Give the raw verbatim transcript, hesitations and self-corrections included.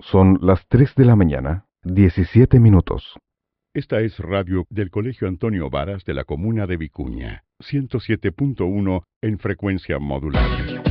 Son las tres de la mañana, diecisiete minutos. Esta es radio del Colegio Antonio Varas de la comuna de Vicuña, ciento siete punto uno en frecuencia modulada.